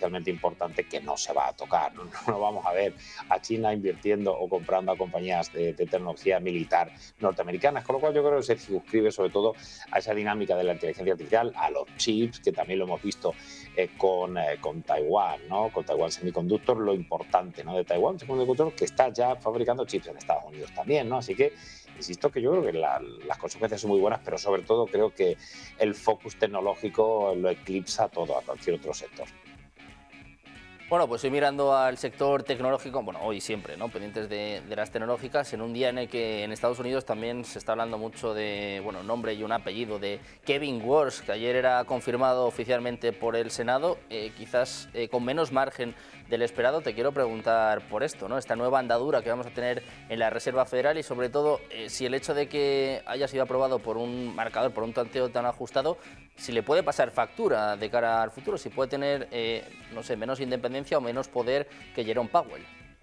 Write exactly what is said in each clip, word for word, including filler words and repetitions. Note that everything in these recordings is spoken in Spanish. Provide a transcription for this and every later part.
especialmente importante que no se va a tocar. No, no vamos a ver a China invirtiendo o comprando a compañías de, de tecnología militar norteamericanas, con lo cual yo creo que se circunscribe sobre todo a esa dinámica de la inteligencia artificial, a los chips, que también lo hemos visto eh, con, eh, con Taiwán, ¿no? Con Taiwan Semiconductor, lo importante, ¿no?, de Taiwan Semiconductor, que está ya fabricando chips en Estados Unidos también, ¿no? Así que insisto que yo creo que la, las consecuencias son muy buenas, pero sobre todo creo que el focus tecnológico lo eclipsa todo a cualquier otro sector. Bueno, pues estoy mirando al sector tecnológico, bueno, hoy siempre, ¿no?, pendientes de, de las tecnológicas, en un día en el que en Estados Unidos también se está hablando mucho de, bueno, nombre y un apellido de Kevin Walsh, que ayer era confirmado oficialmente por el Senado, eh, quizás eh, con menos margen del esperado. Te quiero preguntar por esto, ¿no?, esta nueva andadura que vamos a tener en la Reserva Federal y sobre todo eh, si el hecho de que haya sido aprobado por un marcador, por un tanteo tan ajustado, si le puede pasar factura de cara al futuro, si puede tener, eh, no sé, menos independencia o menos poder que Jerome Powell.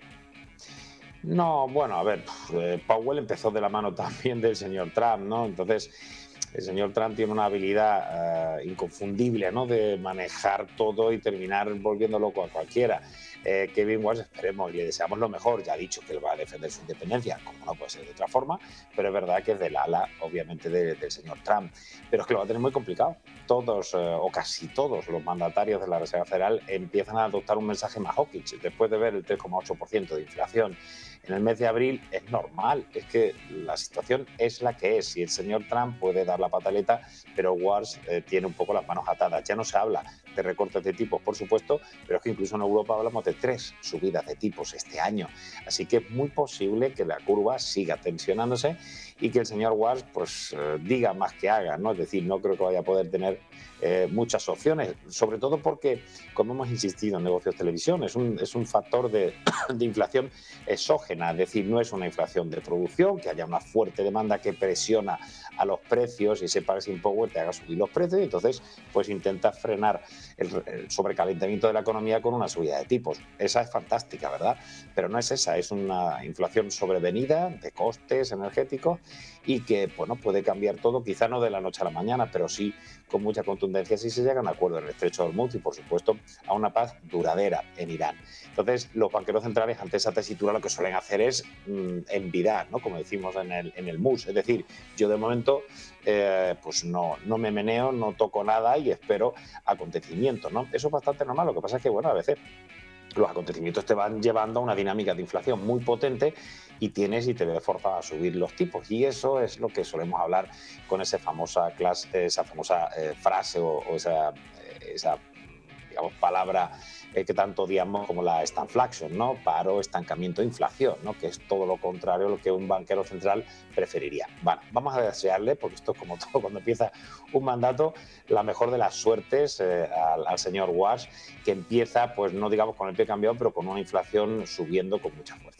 No, bueno, a ver, eh, Powell empezó de la mano también del señor Trump, ¿no? Entonces, el señor Trump tiene una habilidad uh, inconfundible, ¿no?, de manejar todo y terminar volviendo loco a cualquiera. Eh, Kevin Walsh, esperemos y le deseamos lo mejor, ya ha dicho que él va a defender su independencia, como no puede ser de otra forma, pero es verdad que es del ala, obviamente, de, del señor Trump. Pero es que lo va a tener muy complicado. Todos, eh, o casi todos, los mandatarios de la Reserva Federal empiezan a adoptar un mensaje más hawkish. Después de ver el tres coma ocho por ciento de inflación en el mes de abril, es normal, es que la situación es la que es, y el señor Trump puede dar la pataleta, pero Walsh eh, tiene un poco las manos atadas. Ya no se habla de recortes de tipos, por supuesto, pero es que incluso en Europa hablamos de tres subidas de tipos este año. Así que es muy posible que la curva siga tensionándose y que el señor Walsh pues, eh, diga más que haga, ¿no? Es decir, no creo que vaya a poder tener eh, muchas opciones, sobre todo porque, como hemos insistido en Negocios Televisión, es un, es un factor de, de inflación exógena, es decir, no es una inflación de producción, que haya una fuerte demanda que presiona a los precios y ese pricing power te haga subir los precios, y entonces pues intenta frenar el, el sobrecalentamiento de la economía con una subida de tipos. Esa es fantástica, ¿verdad? Pero no es esa, es una inflación sobrevenida de costes energéticos y que, bueno, puede cambiar todo, quizá no de la noche a la mañana, pero sí con mucha contundencia si se llega a un acuerdo en el Estrecho de Hormuz y, por supuesto, a una paz duradera en Irán. Entonces, los banqueros centrales ante esa tesitura lo que suelen hacer es mmm, envidar, ¿no?, como decimos en el, en el M U S. Es decir, yo de momento eh, pues no, no me meneo, no toco nada y espero acontecimientos, ¿no? Eso es bastante normal. Lo que pasa es que, bueno, a veces los acontecimientos te van llevando a una dinámica de inflación muy potente y tienes y te ves forzado a subir los tipos. Y eso es lo que solemos hablar con esa famosa, clase, esa famosa eh, frase o, o esa, eh, esa digamos, palabra eh, que tanto odiamos como la stagflation, ¿no? Paro, estancamiento, inflación, ¿no?, que es todo lo contrario a lo que un banquero central preferiría. Bueno, vamos a desearle, porque esto es como todo cuando empieza un mandato, la mejor de las suertes eh, al, al señor Walsh, que empieza, pues no digamos con el pie cambiado, pero con una inflación subiendo con mucha fuerza.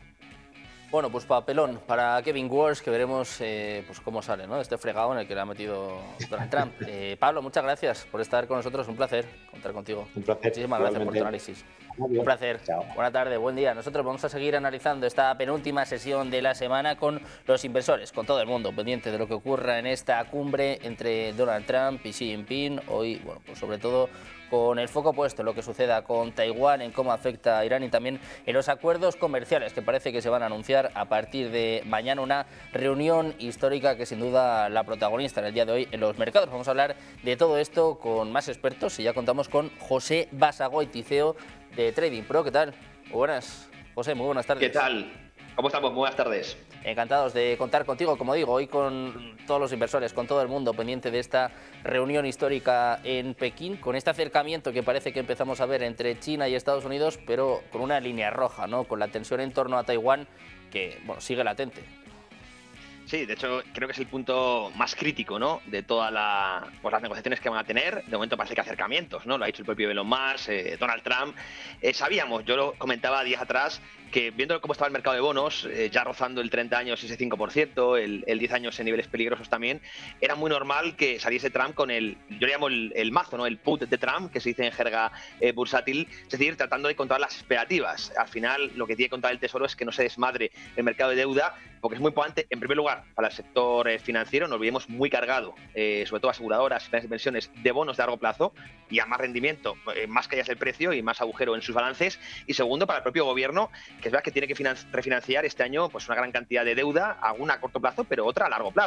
Bueno, pues papelón para Kevin Walsh, que veremos eh, pues cómo sale, ¿no?, de este fregado en el que le ha metido Donald Trump. Eh, Pablo, muchas gracias por estar con nosotros, un placer contar contigo. Un placer. Muchísimas gracias por tu análisis. Un placer. Chao. Buena tarde, buen día. Nosotros vamos a seguir analizando esta penúltima sesión de la semana con los inversores, con todo el mundo, pendiente de lo que ocurra en esta cumbre entre Donald Trump y Xi Jinping. Hoy, bueno, pues sobre todo con el foco puesto en lo que suceda con Taiwán, en cómo afecta a Irán y también en los acuerdos comerciales que parece que se van a anunciar a partir de mañana, una reunión histórica que sin duda la protagonista en el día de hoy en los mercados. Vamos a hablar de todo esto con más expertos y ya contamos con José Basagoiti, C E O de Trading Pro. ¿Qué tal? Muy buenas, José, muy buenas tardes. ¿Qué tal? ¿Cómo estamos? Muy buenas tardes. Encantados de contar contigo, como digo, hoy con todos los inversores, con todo el mundo pendiente de esta reunión histórica en Pekín, con este acercamiento que parece que empezamos a ver entre China y Estados Unidos, pero con una línea roja, ¿no?, con la tensión en torno a Taiwán que, bueno, sigue latente. Sí, de hecho creo que es el punto más crítico, ¿no?, de todas la, pues, las negociaciones que van a tener. De momento parece que acercamientos, ¿no? Lo ha dicho el propio Elon Musk, eh, Donald Trump. Eh, sabíamos, yo lo comentaba días atrás, que viendo cómo estaba el mercado de bonos, eh, ya rozando el treinta años ese cinco por ciento, el, el diez años en niveles peligrosos también, era muy normal que saliese Trump con el, yo le llamo el, el mazo, ¿no?, el put de Trump, que se dice en jerga eh, bursátil, es decir, tratando de controlar las expectativas. Al final, lo que tiene que controlar el Tesoro es que no se desmadre el mercado de deuda, porque es muy importante, en primer lugar, para el sector eh, financiero, no olvidemos, muy cargado, eh, sobre todo aseguradoras, planes de pensiones, de bonos de largo plazo, y a más rendimiento, eh, más que hayas el precio y más agujero en sus balances. Y segundo, para el propio gobierno, que es verdad que tiene que refinanciar este año pues una gran cantidad de deuda, alguna a corto plazo, pero otra a largo plazo.